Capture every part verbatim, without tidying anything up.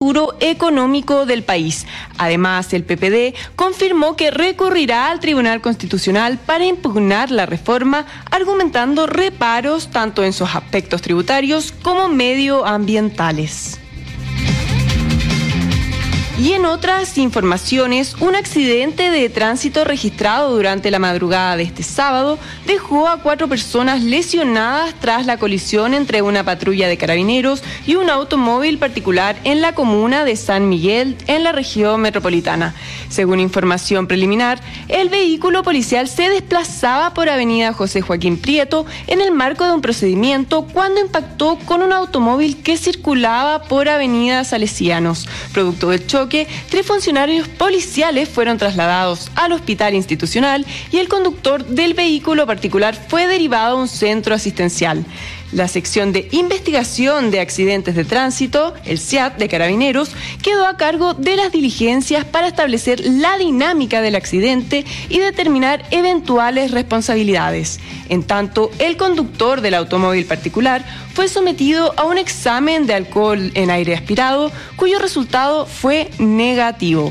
futuro económico del país. Además, el P P D confirmó que recurrirá al Tribunal Constitucional para impugnar la reforma, argumentando reparos tanto en sus aspectos tributarios como medioambientales. Y en otras informaciones, un accidente de tránsito registrado durante la madrugada de este sábado dejó a cuatro personas lesionadas tras la colisión entre una patrulla de carabineros y un automóvil particular en la comuna de San Miguel, en la región metropolitana. Según información preliminar, el vehículo policial se desplazaba por avenida José Joaquín Prieto en el marco de un procedimiento cuando impactó con un automóvil que circulaba por avenida Salesianos. Producto del choque, tres funcionarios policiales fueron trasladados al hospital institucional y el conductor del vehículo particular fue derivado a un centro asistencial. La sección de investigación de accidentes de tránsito, el C I A T de Carabineros, quedó a cargo de las diligencias para establecer la dinámica del accidente y determinar eventuales responsabilidades. En tanto, el conductor del automóvil particular fue sometido a un examen de alcohol en aire aspirado, cuyo resultado fue negativo.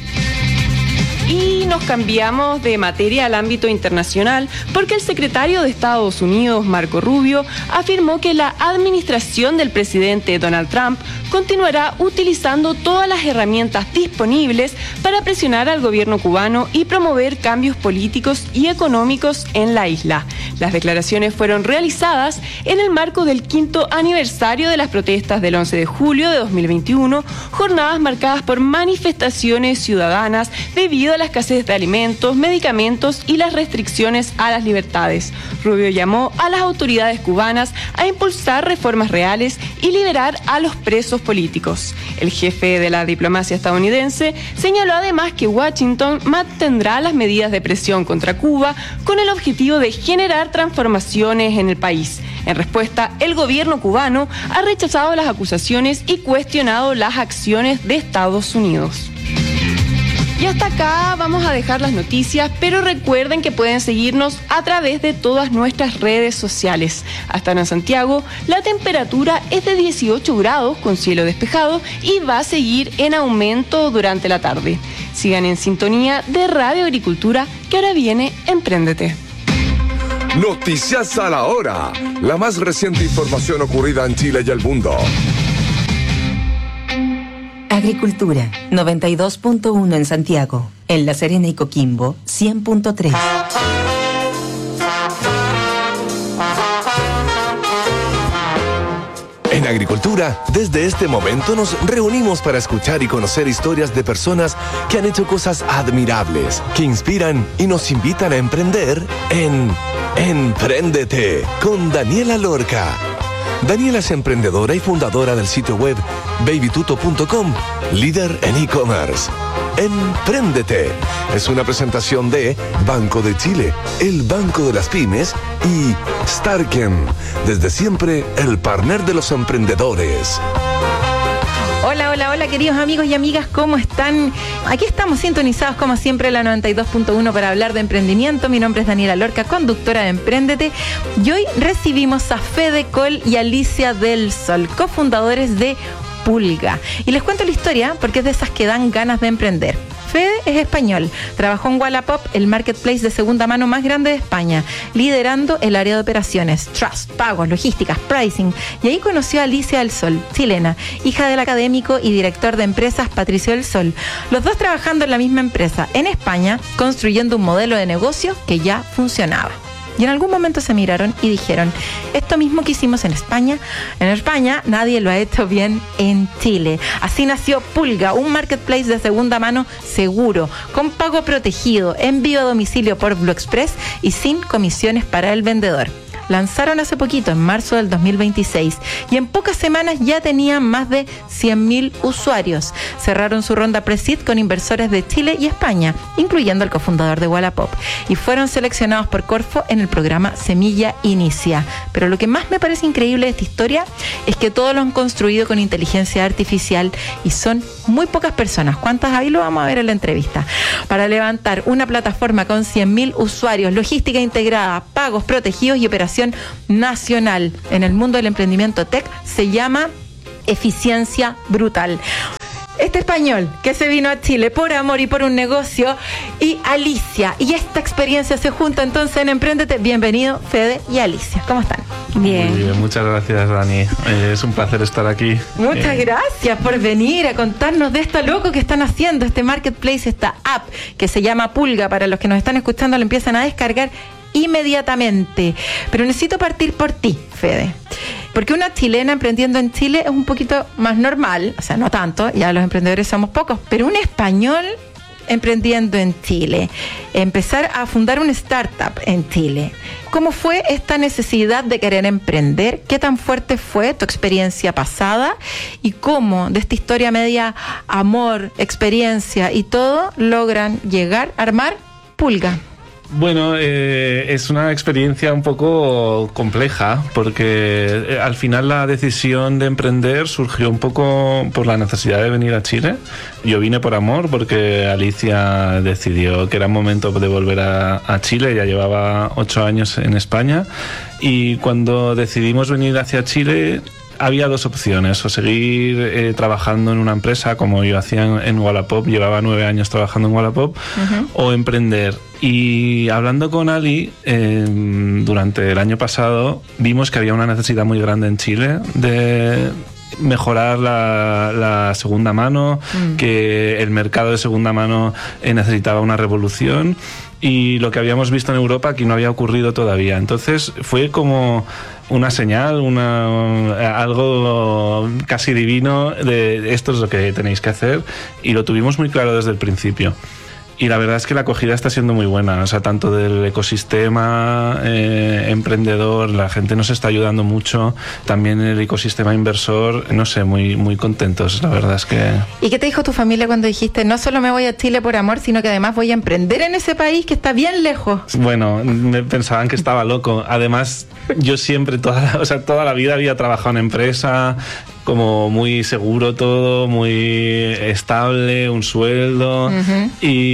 Y nos cambiamos de materia al ámbito internacional porque el secretario de Estados Unidos, Marco Rubio, afirmó que la administración del presidente Donald Trump continuará utilizando todas las herramientas disponibles para presionar al gobierno cubano y promover cambios políticos y económicos en la isla. Las declaraciones fueron realizadas en el marco del quinto aniversario de las protestas del once de julio de dos mil veintiuno, jornadas marcadas por manifestaciones ciudadanas debido a la escasez de alimentos, medicamentos y las restricciones a las libertades. Rubio llamó a las autoridades cubanas a impulsar reformas reales y liberar a los presos políticos. El jefe de la diplomacia estadounidense señaló además que Washington mantendrá las medidas de presión contra Cuba con el objetivo de generar transformaciones en el país. En respuesta, el gobierno cubano ha rechazado las acusaciones y cuestionado las acciones de Estados Unidos. Y hasta acá vamos a dejar las noticias, pero recuerden que pueden seguirnos a través de todas nuestras redes sociales. Hasta en Santiago, la temperatura es de dieciocho grados con cielo despejado y va a seguir en aumento durante la tarde. Sigan en sintonía de Radio Agricultura, que ahora viene Empréndete. Noticias a la hora. La más reciente información ocurrida en Chile y el mundo. Agricultura, noventa y dos punto uno en Santiago. En La Serena y Coquimbo, cien punto tres. En Agricultura, desde este momento nos reunimos para escuchar y conocer historias de personas que han hecho cosas admirables, que inspiran y nos invitan a emprender en Empréndete con Daniela Lorca. Daniela es emprendedora y fundadora del sitio web baby tuto punto com, líder en e-commerce. Empréndete es una presentación de Banco de Chile, el Banco de las Pymes, y Starken, desde siempre el partner de los emprendedores. Hola, hola, hola, queridos amigos y amigas, ¿cómo están? Aquí estamos sintonizados como siempre la noventa y dos punto uno para hablar de emprendimiento. Mi nombre es Daniela Lorca, conductora de Empréndete, y hoy recibimos a Fede Coll y Alicia del Sol, cofundadores de Pulga. Y les cuento la historia porque es de esas que dan ganas de emprender. Fede es español, trabajó en Wallapop, el marketplace de segunda mano más grande de España, liderando el área de operaciones, trust, pagos, logísticas, pricing, y ahí conoció a Alicia del Sol, chilena, hija del académico y director de empresas Patricio del Sol, los dos trabajando en la misma empresa en España, construyendo un modelo de negocio que ya funcionaba. Y en algún momento se miraron y dijeron, esto mismo que hicimos en España, en España nadie lo ha hecho bien en Chile. Así nació Pulga, un marketplace de segunda mano seguro, con pago protegido, envío a domicilio por Blue Express y sin comisiones para el vendedor. Lanzaron hace poquito, en marzo del dos mil veintiséis, y en pocas semanas ya tenían más de cien mil usuarios. Cerraron su ronda pre-seed con inversores de Chile y España, incluyendo al cofundador de Wallapop, y fueron seleccionados por Corfo en el programa Semilla Inicia. Pero lo que más me parece increíble de esta historia es que todo lo han construido con inteligencia artificial y son muy pocas personas. ¿Cuántas hay? Lo vamos a ver en la entrevista. Para levantar una plataforma con cien mil usuarios, logística integrada, pagos protegidos y operación nacional en el mundo del emprendimiento tech, se llama eficiencia brutal. este español que se vino a Chile por amor y por un negocio, y Alicia. Y esta experiencia se junta entonces en Empréndete. Bienvenido, Fede y Alicia. ¿Cómo están? Bien. Muy bien, muchas gracias, Dani. Eh, es un placer estar aquí. Muchas eh. gracias por venir a contarnos de esto loco que están haciendo, este marketplace, esta app que se llama Pulga. Para los que nos están escuchando, lo empiezan a descargar inmediatamente. Pero necesito partir por ti, Fede. Porque una chilena emprendiendo en Chile es un poquito más normal, o sea, no tanto, ya los emprendedores somos pocos, pero un español emprendiendo en Chile, empezar a fundar una startup en Chile. ¿Cómo fue esta necesidad de querer emprender? ¿Qué tan fuerte fue tu experiencia pasada? ¿Y cómo de esta historia media amor, experiencia y todo logran llegar a armar Pulga? Bueno, eh, es una experiencia un poco compleja porque eh, al final la decisión de emprender surgió un poco por la necesidad de venir a Chile. Yo vine por amor porque Alicia decidió que era momento de volver a, a Chile. Ya llevaba ocho años en España y cuando decidimos venir hacia Chile había dos opciones: o seguir eh, trabajando en una empresa como yo hacía en, en Wallapop, llevaba nueve años trabajando en Wallapop, uh-huh. o emprender. Y hablando con Ali eh, durante el año pasado, vimos que había una necesidad muy grande en Chile de mejorar la, la segunda mano, mm. que el mercado de segunda mano eh, necesitaba una revolución, y lo que habíamos visto en Europa aquí no había ocurrido todavía. Entonces fue como una señal, una, algo casi divino de esto es lo que tenéis que hacer, y lo tuvimos muy claro desde el principio. Y la verdad es que la acogida está siendo muy buena, o sea, tanto del ecosistema eh, emprendedor, la gente nos está ayudando mucho, también el ecosistema inversor, no sé, muy, muy contentos, la verdad es que... ¿Y qué te dijo tu familia cuando dijiste, no solo me voy a Chile por amor, sino que además voy a emprender en ese país que está bien lejos? Bueno, me pensaban que estaba loco. Además, yo siempre, toda la, o sea, toda la vida había trabajado en empresa, como muy seguro todo, muy estable, un sueldo. Uh-huh.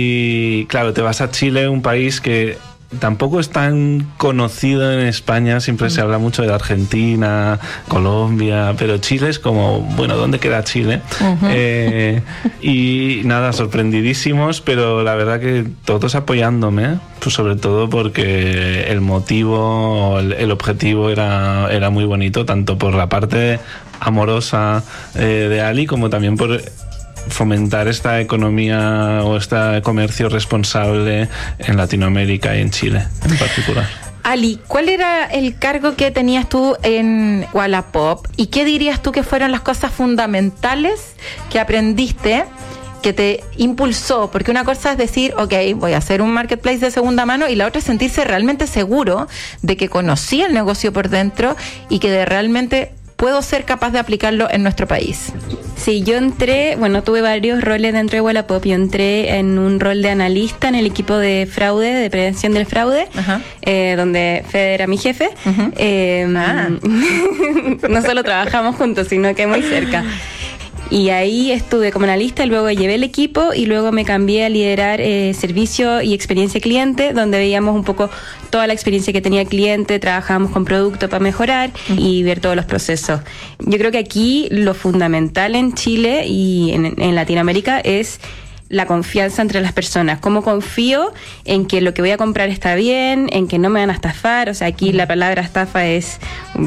Y claro, te vas a Chile, un país que tampoco es tan conocido en España. Siempre uh-huh. se habla mucho de Argentina, Colombia, pero Chile es como, bueno, ¿dónde queda Chile? Uh-huh. Eh, y nada, sorprendidísimos, pero la verdad que todos apoyándome, pues sobre todo porque el motivo, el, el objetivo era, era muy bonito, tanto por la parte amorosa eh, de Ali como también por fomentar esta economía o este comercio responsable en Latinoamérica y en Chile en particular. Ali, ¿cuál era el cargo que tenías tú en Wallapop y qué dirías tú que fueron las cosas fundamentales que aprendiste, que te impulsó? Porque una cosa es decir, ok, voy a hacer un marketplace de segunda mano, y la otra es sentirse realmente seguro de que conocí el negocio por dentro y que de realmente puedo ser capaz de aplicarlo en nuestro país. Sí, yo entré, bueno, tuve varios roles dentro de Wallapop. Yo entré en un rol de analista en el equipo de fraude, de prevención del fraude, uh-huh. eh, donde Fede era mi jefe. Uh-huh. Eh, ah. No solo trabajamos juntos, sino que muy cerca. Y ahí estuve como analista, luego llevé el equipo y luego me cambié a liderar eh, servicio y experiencia cliente, donde veíamos un poco toda la experiencia que tenía el cliente, trabajábamos con producto para mejorar uh-huh. y ver todos los procesos. Yo creo que aquí lo fundamental en Chile y en, en Latinoamérica es la confianza entre las personas. Cómo confío en que lo que voy a comprar está bien, en que no me van a estafar. O sea, aquí la palabra estafa es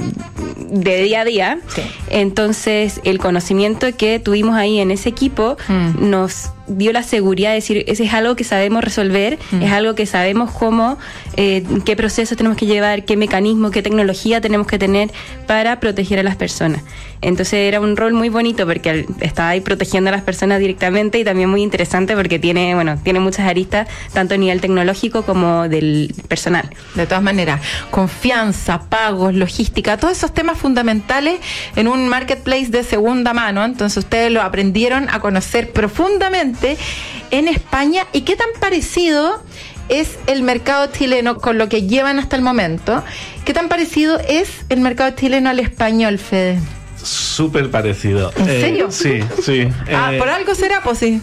de día a día. Sí. Entonces, el conocimiento que tuvimos ahí en ese equipo mm. nos dio la seguridad de decir, ese es algo que sabemos resolver, mm. es algo que sabemos cómo, eh, qué procesos tenemos que llevar, qué mecanismos, qué tecnología tenemos que tener para proteger a las personas. Entonces era un rol muy bonito porque estaba ahí protegiendo a las personas directamente, y también muy interesante porque tiene, bueno, tiene muchas aristas, tanto a nivel tecnológico como del personal. De todas maneras, confianza, pagos, logística, todos esos temas fundamentales en un marketplace de segunda mano. Entonces ustedes lo aprendieron a conocer profundamente en España. ¿Y qué tan parecido es el mercado chileno con lo que llevan hasta el momento? ¿Qué tan parecido es el mercado chileno al español, Fede? Súper parecido. ¿En eh, serio? Sí, sí. Ah, eh, por algo será, pues sí.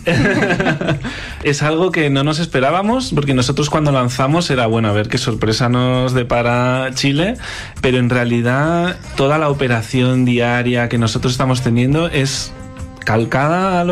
Es algo que no nos esperábamos, porque nosotros cuando lanzamos era, bueno, a ver qué sorpresa nos depara Chile, pero en realidad toda la operación diaria que nosotros estamos teniendo es calcada a lo